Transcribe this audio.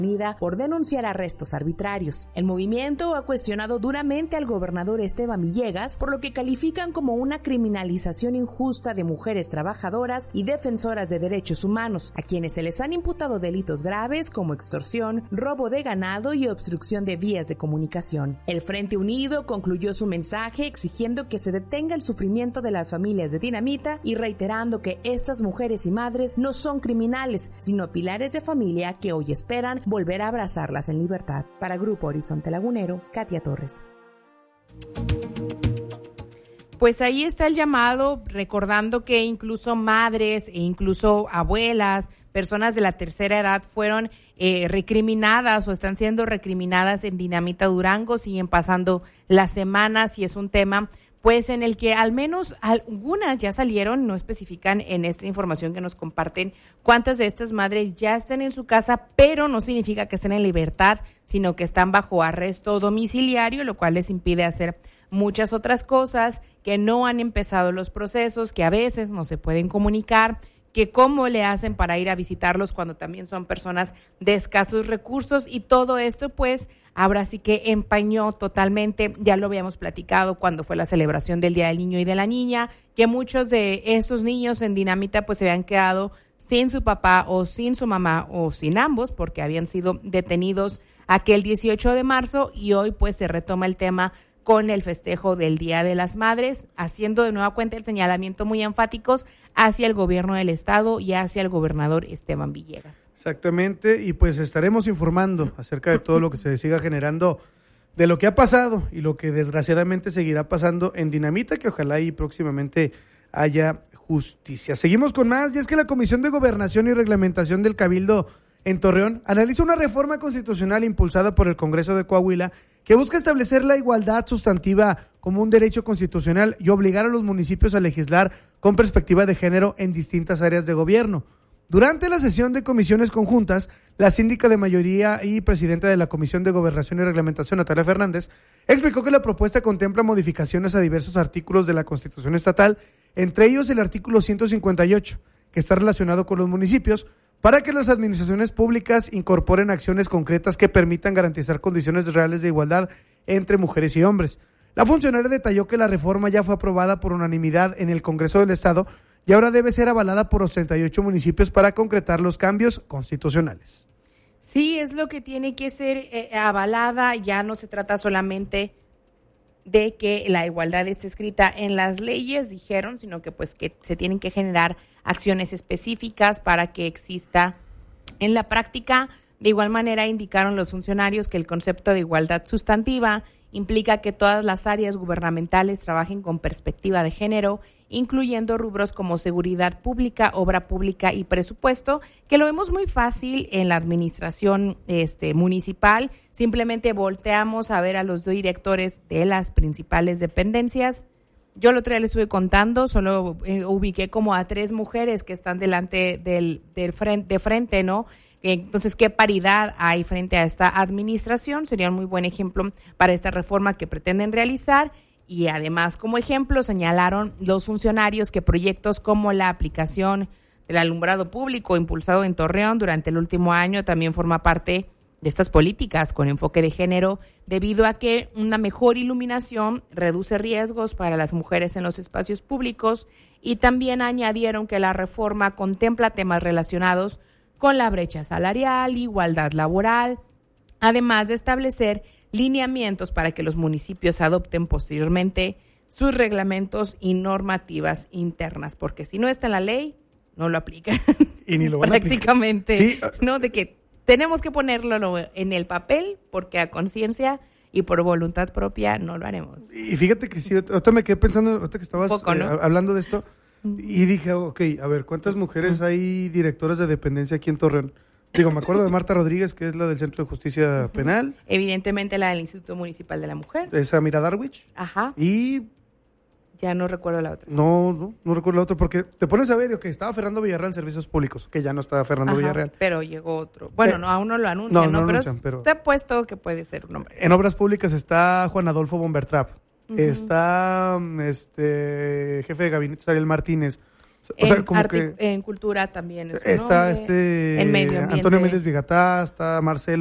por denunciar arrestos arbitrarios. El movimiento ha cuestionado duramente al gobernador Esteban Villegas por lo que califican como una criminalización injusta de mujeres trabajadoras y defensoras de derechos humanos, a quienes se les han imputado delitos graves como extorsión, robo de ganado y obstrucción de vías de comunicación. El Frente Unido concluyó su mensaje exigiendo que se detenga el sufrimiento de las familias de Dinamita y reiterando que estas mujeres y madres no son criminales, sino pilares de familia que hoy esperan volver a abrazarlas en libertad. Para Grupo Horizonte Lagunero, Katia Torres. Pues ahí está el llamado, recordando que incluso madres e incluso abuelas, personas de la tercera edad fueron recriminadas o están siendo recriminadas en Dinamita Durango. Siguen pasando las semanas y es un tema pues en el que al menos algunas ya salieron, no especifican en esta información que nos comparten cuántas de estas madres ya están en su casa, pero no significa que estén en libertad, sino que están bajo arresto domiciliario, lo cual les impide hacer muchas otras cosas, que no han empezado los procesos, que a veces no se pueden comunicar, que cómo le hacen para ir a visitarlos cuando también son personas de escasos recursos, y todo esto pues ahora sí que empañó totalmente, ya lo habíamos platicado cuando fue la celebración del Día del Niño y de la Niña, que muchos de esos niños en Dinamita pues se habían quedado sin su papá o sin su mamá o sin ambos porque habían sido detenidos aquel 18 de marzo y hoy pues se retoma el tema con el festejo del Día de las Madres, haciendo de nueva cuenta el señalamiento muy enfáticos hacia el gobierno del estado y hacia el gobernador Esteban Villegas. Exactamente, y pues estaremos informando acerca de todo lo que se siga generando, de lo que ha pasado y lo que desgraciadamente seguirá pasando en Dinamita, que ojalá y próximamente haya justicia. Seguimos con más, y es que la Comisión de Gobernación y Reglamentación del Cabildo en Torreón analiza una reforma constitucional impulsada por el Congreso de Coahuila que busca establecer la igualdad sustantiva como un derecho constitucional y obligar a los municipios a legislar con perspectiva de género en distintas áreas de gobierno. Durante la sesión de comisiones conjuntas, la síndica de mayoría y presidenta de la Comisión de Gobernación y Reglamentación, Natalia Fernández, explicó que la propuesta contempla modificaciones a diversos artículos de la Constitución estatal, entre ellos el artículo 158, que está relacionado con los municipios, para que las administraciones públicas incorporen acciones concretas que permitan garantizar condiciones reales de igualdad entre mujeres y hombres. La funcionaria detalló que la reforma ya fue aprobada por unanimidad en el Congreso del Estado y ahora debe ser avalada por los 38 municipios para concretar los cambios constitucionales. Sí, es lo que tiene que ser avalada, ya no se trata solamente de que la igualdad esté escrita en las leyes, dijeron, sino que pues que se tienen que generar acciones específicas para que exista en la práctica. De igual manera indicaron los funcionarios que el concepto de igualdad sustantiva implica que todas las áreas gubernamentales trabajen con perspectiva de género, incluyendo rubros como seguridad pública, obra pública y presupuesto, que lo vemos muy fácil en la administración municipal. Simplemente volteamos a ver a los directores de las principales dependencias. Yo el otro día les estuve contando, solo ubiqué como a 3 mujeres que están delante de frente, ¿no? Entonces, ¿qué paridad hay frente a esta administración? Sería un muy buen ejemplo para esta reforma que pretenden realizar. Y además, como ejemplo, señalaron los funcionarios que proyectos como la aplicación del alumbrado público impulsado en Torreón durante el último año también forma parte de estas políticas con enfoque de género, debido a que una mejor iluminación reduce riesgos para las mujeres en los espacios públicos, y también añadieron que la reforma contempla temas relacionados con la brecha salarial, igualdad laboral, además de establecer lineamientos para que los municipios adopten posteriormente sus reglamentos y normativas internas, porque si no está en la ley, no lo aplican. Y ni lo van a aplicar. Prácticamente, sí. ¿no? De que tenemos que ponerlo en el papel, porque a conciencia y por voluntad propia no lo haremos. Y fíjate que sí, ahorita me quedé pensando, ahorita que estabas poco, ¿no? Hablando de esto, y dije, ok, a ver, ¿cuántas mujeres hay directoras de dependencia aquí en Torreón? Digo, me acuerdo de Marta Rodríguez, que es la del Centro de Justicia Penal. Evidentemente la del Instituto Municipal de la Mujer. Esa Mira Darwich. Ajá. Y ya no recuerdo la otra. No recuerdo la otra, porque te pones a ver, que estaba Fernando Villarreal en Servicios Públicos, que ya no estaba Fernando Villarreal. Pero llegó otro. Bueno, no, aún no lo anuncian, ¿no? Pero te he puesto que puede ser un nombre. En Obras Públicas está Juan Adolfo Bombertrap. Está jefe de gabinete Ariel Martínez. O sea, como que en cultura también. está en medio ambiente. Antonio Méndez Vigatá, está Marcelo